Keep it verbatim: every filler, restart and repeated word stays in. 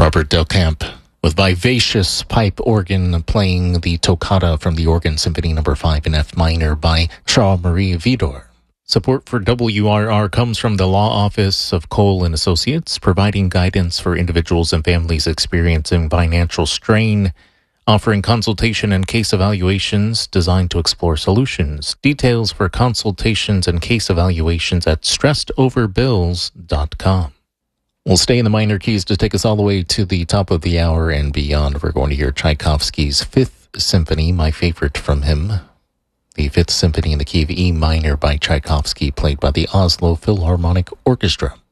Robert Del Camp with vivacious pipe organ playing the toccata from the Organ Symphony Number five in F minor by Charles-Marie Widor. Support for W R R comes from the Law Office of Cole and Associates, providing guidance for individuals and families experiencing financial strain, offering consultation and case evaluations designed to explore solutions. Details for consultations and case evaluations at stressed over bills dot com. We'll stay in the minor keys to take us all the way to the top of the hour and beyond. We're going to hear Tchaikovsky's Fifth Symphony, my favorite from him. The Fifth Symphony in the key of E minor by Tchaikovsky, played by the Oslo Philharmonic Orchestra.